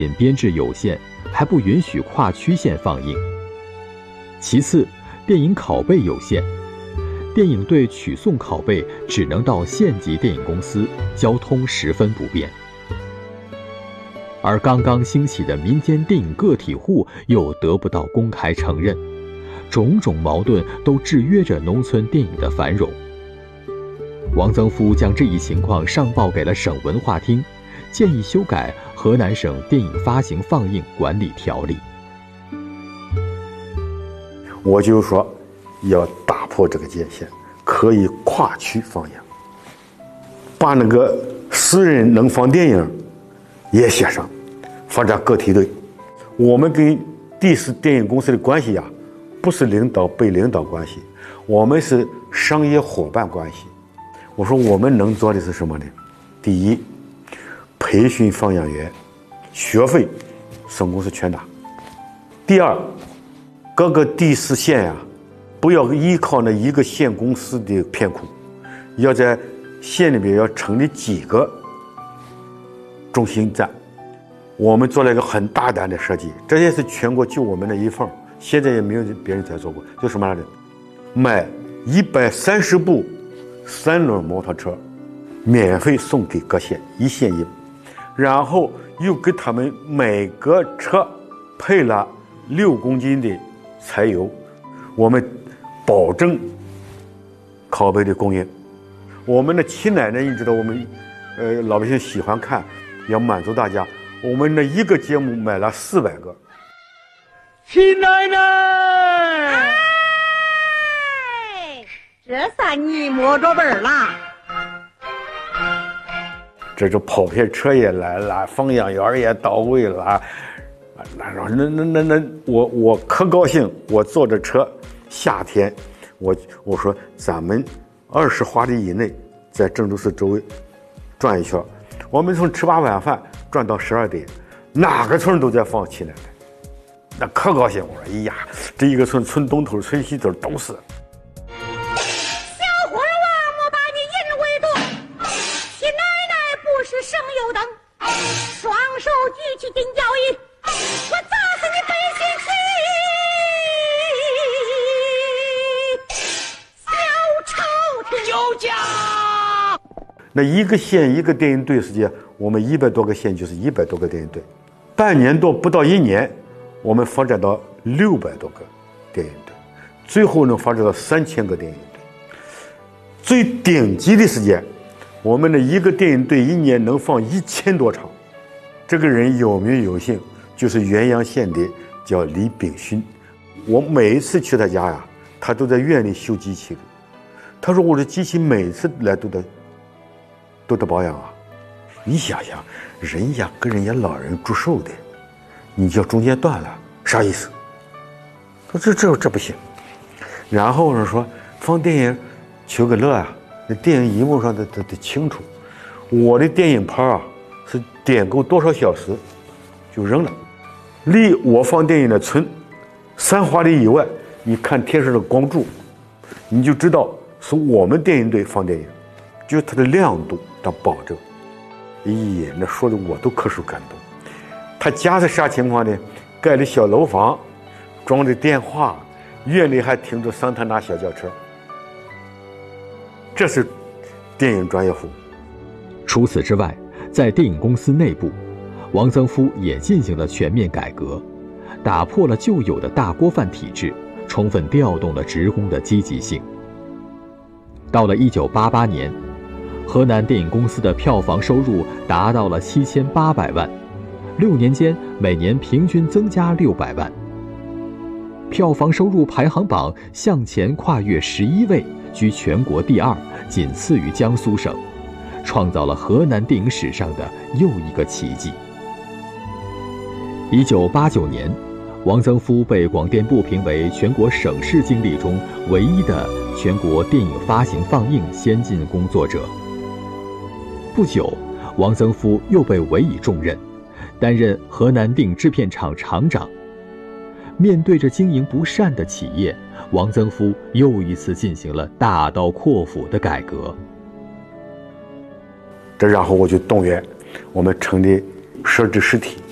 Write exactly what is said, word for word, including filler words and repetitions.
仅编制有限，还不允许跨区县放映。其次，电影拷贝有限，电影队取送拷贝只能到县级电影公司，交通十分不便。而刚刚兴起的民间电影个体户又得不到公开承认，种种矛盾都制约着农村电影的繁荣。王曾夫将这一情况上报给了省文化厅，建议修改《河南省电影发行放映管理条例》。 我就说要打破这个界限，可以跨区放映，把那个私人能放电影也写上，发展个体队。我们跟第四电影公司的关系呀、啊，不是领导被领导关系，我们是商业伙伴关系。我说我们能做的是什么呢？第一，培训放映员，学费省公司全打。第二，各个第四县呀、啊，不要依靠那一个县公司的片库，要在县里边要成立几个中心站。我们做了一个很大胆的设计，这也是全国就我们的一份，现在也没有别人再做过。就什么来着？买一百三十部三轮摩托车，免费送给各县，一县一部，然后又给他们每个车配了六公斤的柴油，我们保证拷贝的供应。我们的七奶奶，你知道我们呃老百姓喜欢看，要满足大家，我们的一个节目买了四百个。 七奶奶， 哎，这算你摸着本儿了。 这就跑片车也来了，放映员也到位了。那那那那那我我可高兴，我坐着车，夏天，我我说咱们二十华里以内，在郑州市周围转一圈，我们从吃罢晚饭转到十二点，哪个村都在放七奶奶，那可高兴。我说，哎呀，这一个村村东头、村西头都是。 小伙儿啊，莫把你引为夺，七奶奶不是省油灯，双手举起金交椅。我砸死你背信弃，小朝廷酒驾。 那一个县一个电影队时间，我们一百多个县就是一百多个电影队，半年多不到一年，我们发展到六百多个电影队，最后能发展到三千个电影队。最顶级的时间，我们的一个电影队一年能放一千多场。这个人有名有姓，就是原阳县的叫李炳勋。我每一次去他家呀，他都在院里修机器的。他说我的机器每次来都得都得保养啊。你想想，人家跟人家老人祝寿的，你叫中间断了，啥意思？说这这这不行。然后呢说放电影求个乐啊，那电影荧幕上的得得清楚。我的电影盘啊是点够多少小时就扔了。离我放电影的村三华里以外，你看电视的光柱，你就知道是我们电影队放电影，就是它的亮度的保证。哎呀，那说的我都可受感动。他家是啥情况呢？盖的小楼房，装的电话，院里还停着桑塔纳小轿车。这是电影专业户。 除此之外，在电影公司内部，王曾夫也进行了全面改革，打破了旧有的大锅饭体制，充分调动了职工的积极性。到了一九八八年，河南电影公司的票房收入达到了七千八百万，六年间每年平均增加六百万。票房收入排行榜向前跨越十一位，居全国第二，仅次于江苏省，创造了河南电影史上的又一个奇迹。一九八九年，王曾夫被广电部评为全国省市经历中唯一的全国电影发行放映先进工作者。不久，王曾夫又被委以重任，担任河南电影制片厂厂长。面对着经营不善的企业，王曾夫又一次进行了大刀阔斧的改革。 这然后我就动员我们成立设置实体，